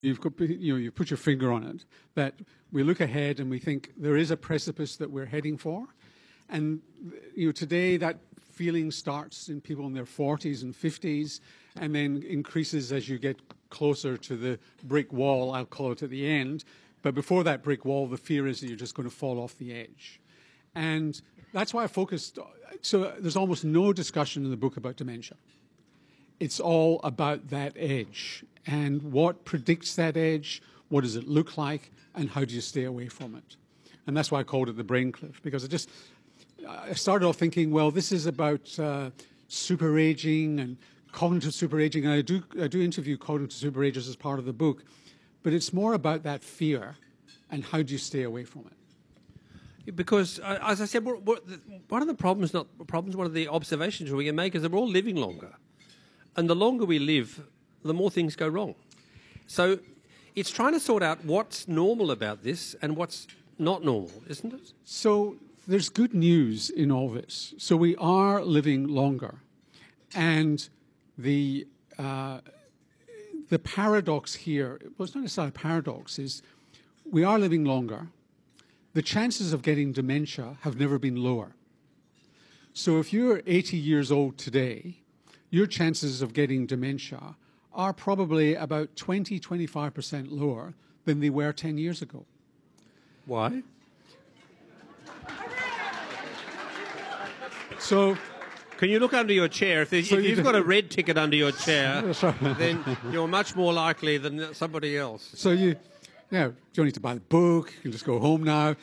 you put your finger on it, that we look ahead and we think there is a precipice that we're heading for. And today that feeling starts in people in their 40s and 50s and then increases as you get closer to the brick wall, I'll call it, at the end. But before that brick wall, the fear is that you're just going to fall off the edge. And that's why I focused. So there's almost no discussion in the book about dementia. It's all about that edge and what predicts that edge, what does it look like, and how do you stay away from it. And that's why I called it the brain cliff, because I started off thinking, well, this is about super aging and cognitive super aging. And I do interview cognitive super agers as part of the book, but it's more about that fear and how do you stay away from it. Because, as I said, one of the problems, one of the observations we can make is that we're all living longer. And the longer we live, the more things go wrong. So it's trying to sort out what's normal about this and what's not normal, isn't it? So there's good news in all this. So we are living longer. And the paradox here, well, it's not necessarily a paradox, is we are living longer. The chances of getting dementia have never been lower. So if you're 80 years old today, your chances of getting dementia are probably about 20-25% lower than they were 10 years ago. Why? So, can you look under your chair? If you've got a red ticket under your chair, then you're much more likely than somebody else. So you don't need to buy the book. You can just go home now.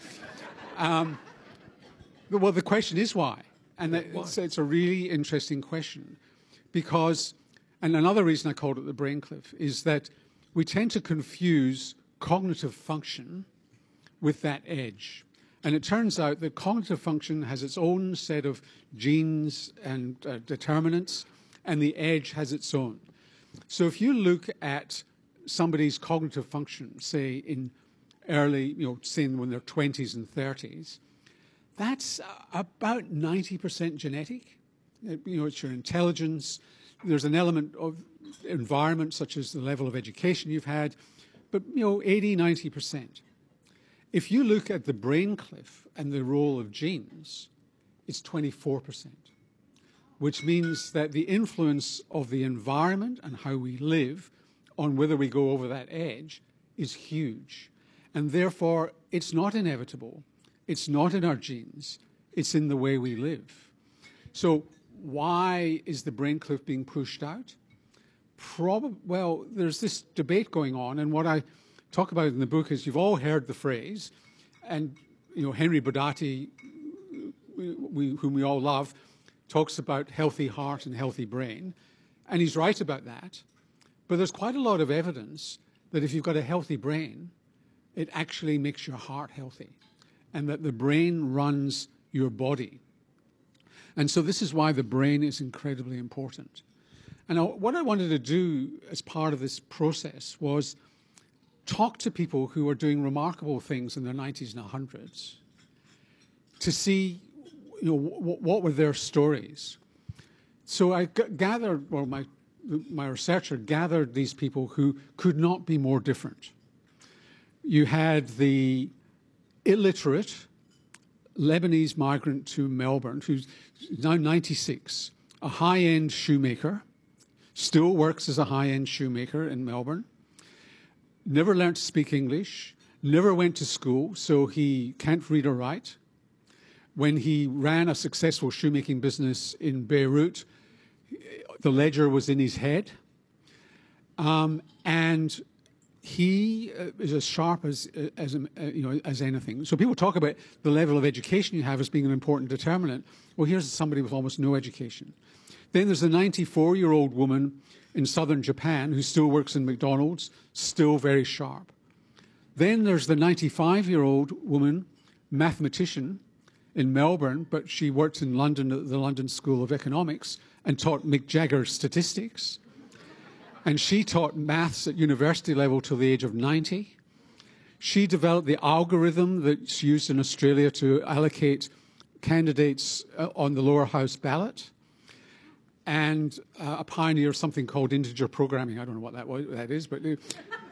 Well, the question is why. And it's a really interesting question because, and another reason I called it the brain cliff, is that we tend to confuse cognitive function with that edge. And it turns out that cognitive function has its own set of genes and determinants, and the edge has its own. So if you look at somebody's cognitive function, say in early, say when they're 20s and 30s, that's about 90% genetic. It's your intelligence. There's an element of environment, such as the level of education you've had, but 80, 90%. If you look at the brain cliff and the role of genes, it's 24%, which means that the influence of the environment and how we live on whether we go over that edge is huge. And therefore, it's not inevitable. It's not in our genes. It's in the way we live. So why is the brain cliff being pushed out? Well, there's this debate going on, and what I talk about in the book is you've all heard the phrase, and Henry Bodati, whom we all love, talks about healthy heart and healthy brain, and he's right about that. But there's quite a lot of evidence that if you've got a healthy brain, it actually makes your heart healthy, and that the brain runs your body. And so this is why the brain is incredibly important. And what I wanted to do as part of this process was talk to people who are doing remarkable things in their 90s and 100s to see, what were their stories. So I gathered, well, my researcher gathered these people who could not be more different. You had the illiterate Lebanese migrant to Melbourne, who's now 96, a high-end shoemaker, still works as a high-end shoemaker in Melbourne, never learned to speak English, never went to school, so he can't read or write. When he ran a successful shoemaking business in Beirut, the ledger was in his head. And he is as sharp as anything. So people talk about the level of education you have as being an important determinant. Well, here's somebody with almost no education. Then there's a 94-year-old woman in southern Japan who still works in McDonald's, still very sharp. Then there's the 95-year-old woman, mathematician in Melbourne, but she worked in London at the London School of Economics and taught Mick Jagger statistics. And she taught maths at university level till the age of 90. She developed the algorithm that's used in Australia to allocate candidates on the lower house ballot, and a pioneer of something called integer programming. I don't know what that is, but